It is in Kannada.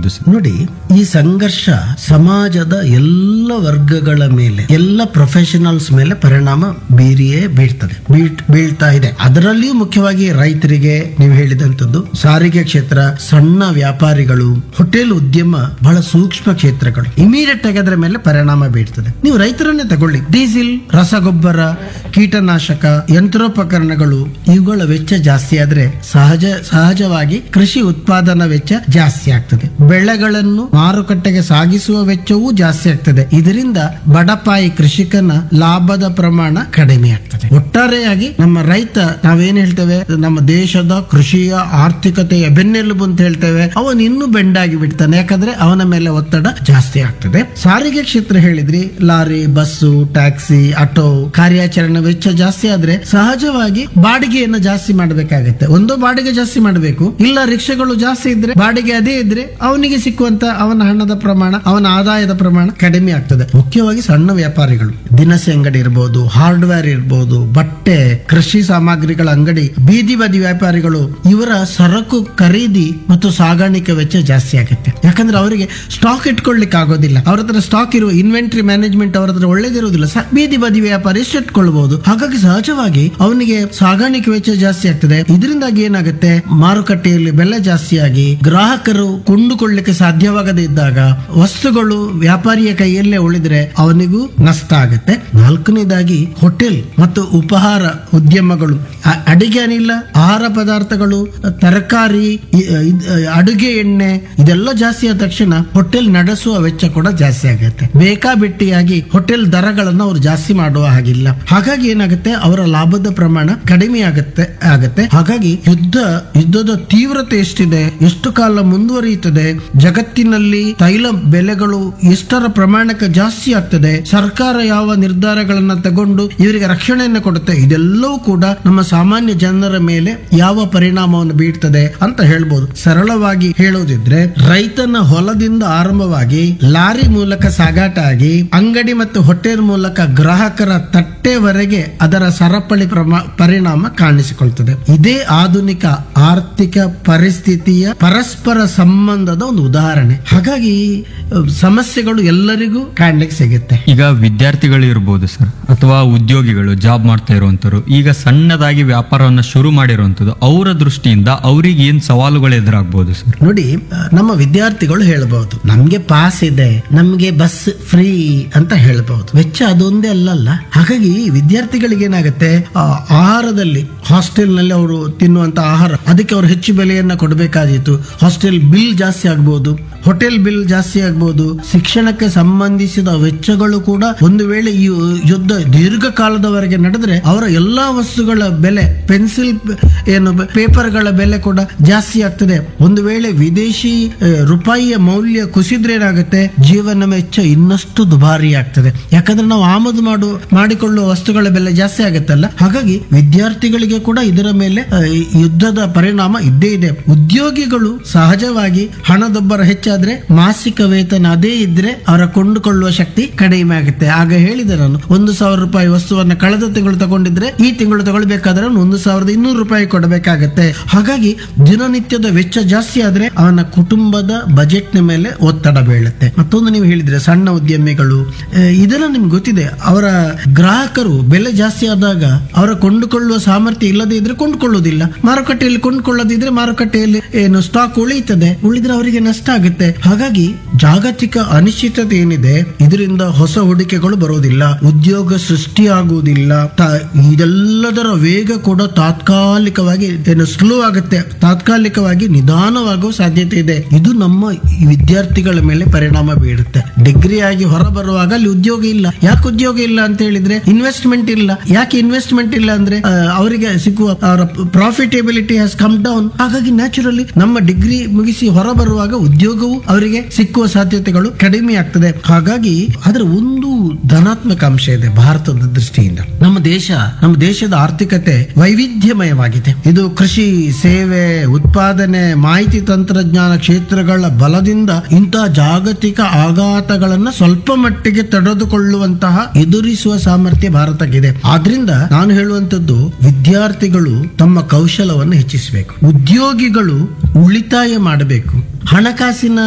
ಆಗ್ಬಹುದು ಸರ್? ನೋಡಿ, ಈ ಸಂಘರ್ಷ ಸಮಾಜದ ಎಲ್ಲ ವರ್ಗಗಳ ಮೇಲೆ, ಎಲ್ಲ ಪ್ರೊಫೆಷನಲ್ಸ್ ಮೇಲೆ ಪರಿಣಾಮ ಬೀಳ್ತಾ ಇದೆ. ಅದರಲ್ಲಿಯೂ ಮುಖ್ಯವಾಗಿ ರೈತರಿಗೆ, ನೀವು ಹೇಳಿದಂತದ್ದು ಸಾರಿಗೆ ಕ್ಷೇತ್ರ, ಸಣ್ಣ ವ್ಯಾಪಾರಿಗಳು, ಹೋಟೆಲ್ ಉದ್ಯಮ ಬಹಳ ಸೂಕ್ಷ್ಮ ಕ್ಷೇತ್ರಗಳು. ಇಮಿಡಿಯೇಟ್ ಆಗಿ ಅದರ ಮೇಲೆ ಪರಿಣಾಮ ಬೀಳ್ತದೆ. ನೀವು ರೈತರನ್ನೇ ತಗೊಳ್ಳಿ, ಡೀಸೆಲ್, ರಸಗೊಬ್ಬರ, ಕೀಟನಾಶಕ, ಯಂತ್ರೋಪಕರಣಗಳು ಇವುಗಳ ವೆಚ್ಚ ಜಾಸ್ತಿ ಆದ್ರೆ ಸಹಜವಾಗಿ ಕೃಷಿ ಉತ್ಪಾದನಾ ವೆಚ್ಚ ಜಾಸ್ತಿ ಆಗ್ತದೆ. ಬೆಳೆಗಳನ್ನು ಮಾರುಕಟ್ಟೆಗೆ ಸಾಗಿಸುವ ವೆಚ್ಚವೂ ಜಾಸ್ತಿ ಆಗ್ತದೆ. ಇದರಿಂದ ಬಡಪಾಯಿ ಕೃಷಿಕನ ಲಾಭದ ಪ್ರಮಾಣ ಕಡಿಮೆ ಆಗ್ತದೆ. ಒಟ್ಟಾರೆಯಾಗಿ ನಮ್ಮ ರೈತ, ನಾವೇನ್ ಹೇಳ್ತೇವೆ, ನಮ್ಮ ದೇಶದ ಕೃಷಿಯ ಆರ್ಥಿಕತೆಯ ಬೆನ್ನೆಲುಬು ಅಂತ ಹೇಳ್ತೇವೆ, ಅವನು ಇನ್ನೂ ಬೆಂಡಾಗಿ ಬಿಡ್ತಾನೆ. ಯಾಕಂದ್ರೆ ಅವನ ಮೇಲೆ ಒತ್ತಡ ಜಾಸ್ತಿ ಆಗ್ತದೆ. ಸಾರಿಗೆ ಕ್ಷೇತ್ರ ಹೇಳಿದ್ರಿ, ಲಾರಿ, ಬಸ್ಸು, ಟ್ಯಾಕ್ಸಿ, ಆಟೋ ಕಾರ್ಯಾಚರಣೆ ವೆಚ್ಚ ಜಾಸ್ತಿ ಆದ್ರೆ ಸಹಜವಾಗಿ ಬಾಡಿಗೆಯನ್ನು ಜಾಸ್ತಿ ಮಾಡಬೇಕಾಗತ್ತೆ. ಒಂದು ಬಾಡಿಗೆ ಜಾಸ್ತಿ ಮಾಡಬೇಕು, ಇಲ್ಲ ರಿಕ್ಷಾಗಳು ಜಾಸ್ತಿ ಇದ್ರೆ ಬಾಡಿಗೆ ಅದೇ ಇದ್ರೆ ಅವನಿಗೆ ಸಿಕ್ಕುವಂತ ಅವನ ಹಣದ ಪ್ರಮಾಣ, ಅವನ ಆದಾಯದ ಪ್ರಮಾಣ ಕಡಿಮೆ ಆಗ್ತದೆ. ಮುಖ್ಯವಾಗಿ ಸಣ್ಣ ವ್ಯಾಪಾರಿಗಳು, ದಿನಸಿ ಅಂಗಡಿ ಇರಬಹುದು, ಹಾರ್ಡ್ವೇರ್ ಇರಬಹುದು, ಬಟ್ಟೆ, ಕೃಷಿ ಸಾಮಗ್ರಿಗಳ ಅಂಗಡಿ, ಬೀದಿ ಬದಿ ವ್ಯಾಪಾರಿಗಳು, ಇವರ ಸರಕು ಖರೀದಿ ಮತ್ತು ಸಾಗಾಣಿಕೆ ವೆಚ್ಚ ಜಾಸ್ತಿ ಆಗುತ್ತೆ. ಯಾಕಂದ್ರೆ ಅವರಿಗೆ ಸ್ಟಾಕ್ ಇಟ್ಕೊಳ್ಳಿಕ್ಕೆ ಆಗೋದಿಲ್ಲ. ಅವ್ರ ಹತ್ರ ಸ್ಟಾಕ್ ಇರುವ ಇನ್ವೆಂಟರಿ ಮ್ಯಾನೇಜ್ಮೆಂಟ್ ಅವ್ರ ಹತ್ರ ಒಳ್ಳೇದಿರುವುದಿಲ್ಲ. ಬೀದಿ ಬದಿ ವ್ಯಾಪಾರಿ ಎಷ್ಟು ಇಟ್ಕೊಳ್ಬಹುದು. ಹಾಗಾಗಿ ಸಹಜವಾಗಿ ಅವನಿಗೆ ಸಾಗಾಣಿಕೆ ವೆಚ್ಚ ಜಾಸ್ತಿ ಆಗ್ತದೆ. ಇದರಿಂದಾಗಿ ಏನಾಗುತ್ತೆ, ಮಾರುಕಟ್ಟೆಯಲ್ಲಿ ಬೆಲೆ ಜಾಸ್ತಿಯಾಗಿ ಗ್ರಾಹಕರು ಕೊಂಡುಕೊಳ್ಳಿಕ್ಕೆ ಸಾಧ್ಯವಾಗದೇ ಇದ್ದಾಗ ವಸ್ತುಗಳು ವ್ಯಾಪಾರಿಯ ಕೈಯಲ್ಲೇ ಉಳಿದ್ರೆ ಅವನಿಗೂ ನಷ್ಟ ಆಗುತ್ತೆ. ನಾಲ್ಕನೇದಾಗಿ ಹೋಟೆಲ್ ಮತ್ತು ಉಪಹಾರ ಉದ್ಯಮಗಳು, ಅಡಿಗೆ ಅನಿಲ, ಆಹಾರ ಪದಾರ್ಥಗಳು, ತರಕಾರಿ, ಅಡುಗೆ ಎಣ್ಣೆ ಇದೆಲ್ಲ ಜಾಸ್ತಿ ಆದ ತಕ್ಷಣ ಹೋಟೆಲ್ ನಡೆಸುವ ವೆಚ್ಚ ಕೂಡ ಜಾಸ್ತಿ ಆಗುತ್ತೆ. ಬೇಕಾಬಿಟ್ಟಿಯಾಗಿ ಹೋಟೆಲ್ ದರಗಳನ್ನು ಅವರು ಜಾಸ್ತಿ ಮಾಡುವ ಹಾಗಿಲ್ಲ. ಹಾಗಾಗಿ ಏನಾಗುತ್ತೆ, ಅವರ ಲಾಭದ ಪ್ರಮಾಣ ಕಡಿಮೆ ಆಗತ್ತೆ. ಹಾಗಾಗಿ ಯುದ್ಧದ ತೀವ್ರತೆ ಎಷ್ಟಿದೆ, ಎಷ್ಟು ಕಾಲ ಮುಂದುವರಿಯುತ್ತದೆ, ಜಗತ್ತಿನಲ್ಲಿ ತೈಲ ಬೆಲೆಗಳು ಎಷ್ಟರ ಪ್ರಮಾಣಕ್ಕೆ ಜಾಸ್ತಿ ಆಗ್ತದೆ, ಸರ್ಕಾರ ಯಾವ ನಿರ್ಧಾರಗಳನ್ನ ತಗೊಂಡು ಇವರಿಗೆ ರಕ್ಷಣೆಯನ್ನು ಕೊಡುತ್ತೆ, ಇದೆಲ್ಲವೂ ಕೂಡ ನಮ್ಮ ಸಾಮಾನ್ಯ ಜನರ ಮೇಲೆ ಯಾವ ಪರಿಣಾಮವನ್ನು ಬೀಳ್ತದೆ ಅಂತ ಹೇಳ್ಬೋದು. ಸರಳವಾಗಿ ಹೇಳೋದಿದ್ರೆ, ರೈತನ ಹೊಲದಿಂದ ಆರಂಭವಾಗಿ ಲಾರಿ ಮೂಲಕ ಸಾಗಾಟ ಆಗಿ ಅಂಗಡಿ ಮತ್ತು ಹೋಟೆಲ್ ಮೂಲಕ ಗ್ರಾಹಕರ ತಟ್ಟೆವರೆಗೆ ಅದರ ಸರಪಳಿ ಪರಿಣಾಮ ಕಾಣಿಸಿಕೊಳ್ತದೆ. ಇದೇ ಆಧುನಿಕ ಆರ್ಥಿಕ ಪರಿಸ್ಥಿತಿಯ ಪರಸ್ಪರ ಸಂಬಂಧದ ಒಂದು ಉದಾಹರಣೆ. ಹಾಗಾಗಿ ಸಮಸ್ಯೆಗಳು ಎಲ್ಲರಿಗೂ ಕಾಣ್ಲಿಕ್ಕೆ ಸಿಗುತ್ತೆ. ಈಗ ವಿದ್ಯಾರ್ಥಿಗಳು ಇರ್ಬೋದು ಸರ್, ಅಥವಾ ಉದ್ಯೋಗಿಗಳು, ಜಾಬ್ ಮಾಡ್ತಾ ಇರುವಂತರು, ಈಗ ಸಣ್ಣದಾಗಿ ವ್ಯಾಪಾರವನ್ನ ಶುರು ಮಾಡಿರುವಂತದ್ದು, ಅವರ ದೃಷ್ಟಿಯಿಂದ ಅವ್ರಿಗೆ ಏನ್ ಸವಾಲುಗಳು ಎದುರಾಗಬಹುದು ಸರ್? ನೋಡಿ, ನಮ್ಮ ವಿದ್ಯಾರ್ಥಿಗಳು ಹೇಳಬಹುದು, ನಮ್ಗೆ ಪಾಸ್ ಇದೆ, ನಮ್ಗೆ ಬಸ್ ಫ್ರೀ ಅಂತ ಹೇಳಬಹುದು. ವೆಚ್ಚ ಅದೊಂದೇ ಅಲ್ಲಲ್ಲ. ಹಾಗಾಗಿ ವಿದ್ಯಾರ್ಥಿಗಳಿಗೆ ಏನಾಗುತ್ತೆ, ಆಹಾರದಲ್ಲಿ ಹಾಸ್ಟೆಲ್ ನಲ್ಲಿ ಅವರು ತಿನ್ನುವಂತ ಆಹಾರ, ಅದಕ್ಕೆ ಅವರು ಹೆಚ್ಚು ಬೆಲೆಯನ್ನ ಕೊಡಬೇಕಾದೀತು. ಹಾಸ್ಟೆಲ್ ಬಿಲ್ ಜಾಸ್ತಿ ಆಗ್ಬಹುದು, ಹೋಟೆಲ್ ಬಿಲ್ ಜಾಸ್ತಿ ಆಗ್ಬಹುದು. ಶಿಕ್ಷಣಕ್ಕೆ ಸಂಬಂಧಿಸಿದ ವೆಚ್ಚಗಳು ಕೂಡ ಒಂದು ವೇಳೆ ಈ ಯುದ್ಧ ದೀರ್ಘಕಾಲದವರೆಗೆ ನಡೆದ್ರೆ ಅವರ ಎಲ್ಲಾ ವಸ್ತುಗಳ ಬೆಲೆ, ಪೆನ್ಸಿಲ್ ಪೇಪರ್ಗಳ ಬೆಲೆ ಕೂಡ ಜಾಸ್ತಿ ಆಗ್ತದೆ. ಒಂದು ವೇಳೆ ವಿದೇಶಿ ರೂಪಾಯಿಯ ಮೌಲ್ಯ ಕುಸಿದ್ರೆ ಏನಾಗುತ್ತೆ, ಜೀವನ ವೆಚ್ಚ ಇನ್ನಷ್ಟು ದುಬಾರಿ ಆಗ್ತದೆ. ಯಾಕಂದ್ರೆ ನಾವು ಆಮದು ಮಾಡಿಕೊಳ್ಳುವ ವಸ್ತುಗಳ ಬೆಲೆ ಜಾಸ್ತಿ ಆಗುತ್ತಲ್ಲ. ಹಾಗಾಗಿ ವಿದ್ಯಾರ್ಥಿಗಳಿಗೆ ಕೂಡ ಇದರ ಮೇಲೆ ಯುದ್ಧದ ಪರಿಣಾಮ ಇದ್ದೇ ಇದೆ. ಉದ್ಯೋಗಿಗಳು ಸಹಜವಾಗಿ ಹಣದೊಬ್ಬರ ಹೆಚ್ಚಾದ್ರೆ ಮಾಸಿಕ ವೇತನ ಅದೇ ಇದ್ರೆ ಅವರ ಕೊಂಡುಕೊಳ್ಳುವ ಶಕ್ತಿ ಕಡಿಮೆ ಆಗುತ್ತೆ. ಆಗ ಹೇಳಿದೆ ನಾನು, 1,000 ರೂಪಾಯಿ ವಸ್ತುವನ್ನ ಕಳೆದ ತಿಂಗಳು ತಗೊಂಡಿದ್ರೆ ಈ ತಿಂಗಳು ತಗೊಳ್ಬೇಕಾದ್ರೆ 1,200 ರೂಪಾಯಿ ಕೊಡಬೇಕಾಗತ್ತೆ. ಹಾಗಾಗಿ ದಿನನಿತ್ಯದ ವೆಚ್ಚ ಜಾಸ್ತಿ ಆದ್ರೆ ಅವನ ಕುಟುಂಬದ ಬಜೆಟ್ ನ ಮೇಲೆ ಒತ್ತಡ ಬೀಳುತ್ತೆ. ಮತ್ತೊಂದು ನೀವು ಹೇಳಿದ್ರೆ ಸಣ್ಣ ಉದ್ಯಮಿಗಳು, ಇದೆಲ್ಲ ನಿಮ್ಗೆ ಗೊತ್ತಿದೆ, ಅವರ ಗ್ರಾಹಕರು ಬೆಲೆ ಜಾಸ್ತಿ ಆದಾಗ ಅವರ ಕೊಂಡುಕೊಳ್ಳುವ ಸಾಮರ್ಥ್ಯ ಇಲ್ಲದೆ ಇದ್ರೆ ಕೊಂಡುಕೊಳ್ಳುವುದಿಲ್ಲ. ಮಾರುಕಟ್ಟೆಯಲ್ಲಿ ಕೊಂಡುಕೊಳ್ಳದಿದ್ರೆ ಮಾರುಕಟ್ಟೆಯಲ್ಲಿ ಏನು ಸ್ಟಾಕ್ ಉಳಿದ್ರೆ ಅವರಿಗೆ ನಷ್ಟ ಆಗುತ್ತೆ. ಹಾಗಾಗಿ ಜಾಗತಿಕ ಅನಿಶ್ಚಿತತೆ ಏನಿದೆ, ಇದರಿಂದ ಹೊಸ ಹೂಡಿಕೆಗಳು ಬರೋದಿಲ್ಲ, ಉದ್ಯೋಗ ಸೃಷ್ಟಿಯಾಗುವುದಿಲ್ಲ. ಇದೆಲ್ಲದರ ವೇಗ ಕೂಡ ತಾತ್ಕಾಲಿಕವಾಗಿ ಸ್ಲೋ ಆಗುತ್ತೆ, ತಾತ್ಕಾಲಿಕವಾಗಿ ನಿಧಾನವಾಗುವ ಸಾಧ್ಯತೆ ಇದೆ. ಇದು ನಮ್ಮ ವಿದ್ಯಾರ್ಥಿಗಳ ಮೇಲೆ ಪರಿಣಾಮ ಬೀರುತ್ತೆ. ಡಿಗ್ರಿ ಆಗಿ ಹೊರ ಬರುವಾಗ ಅಲ್ಲಿ ಉದ್ಯೋಗ ಇಲ್ಲ. ಯಾಕೆ ಉದ್ಯೋಗ ಇಲ್ಲ ಅಂತ ಹೇಳಿದ್ರೆ ಇನ್ವೆಸ್ಟ್ಮೆಂಟ್ ಇಲ್ಲ. ಯಾಕೆ ಇನ್ವೆಸ್ಟ್ಮೆಂಟ್ ಇಲ್ಲ ಅಂದ್ರೆ ಅವರಿಗೆ ಸಿಕ್ಕುವ ಪ್ರಾಫಿಟೇಬಿಲಿಟಿ ಹ್ಯಾಸ್ ಕಮ್ ಡೌನ್. ಹಾಗಾಗಿ ನ್ಯಾಚುರಲಿ ನಮ್ಮ ಡಿಗ್ರಿ ಮುಗಿಸಿ ಹೊರ ಬರುವಾಗ ಉದ್ಯೋಗವು ಅವರಿಗೆ ಸಿಕ್ಕುವ ಸಾಧ್ಯತೆಗಳು ಕಡಿಮೆ ಆಗ್ತದೆ. ಹಾಗಾಗಿ ಅದರ ಒಂದು ಧನಾತ್ಮಕ ಅಂಶ ಇದೆ ಭಾರತದ ದೃಷ್ಟಿಯಿಂದ. ನಮ್ಮ ದೇಶದ ಆರ್ಥಿಕತೆ ವೈವಿಧ್ಯಮಯವಾಗಿದೆ. ಇದು ಕೃಷಿ, ಸೇವೆ, ಉತ್ಪಾದನೆ, ಮಾಹಿತಿ ತಂತ್ರಜ್ಞಾನ ಕ್ಷೇತ್ರಗಳ ಬಲದಿಂದ ಇಂತಹ ಜಾಗತಿಕ ಆಘಾತಗಳನ್ನ ಸ್ವಲ್ಪ ಮಟ್ಟಿಗೆ ತಡೆದುಕೊಳ್ಳುವಂತಹ ಎದುರಿಸುವ ಸಾಮರ್ಥ್ಯ ಭಾರತಕ್ಕಿದೆ. ಆದ್ರಿಂದ ನಾನು ಹೇಳುವಂತದ್ದು, ವಿದ್ಯಾರ್ಥಿಗಳು ತಮ್ಮ ಕೌಶಲವನ್ನು ಹೆಚ್ಚಿಸಬೇಕು, ಉದ್ಯೋಗಿಗಳು ಉಳಿತಾಯ ಮಾಡಬೇಕು, ಹಣಕಾಸಿನ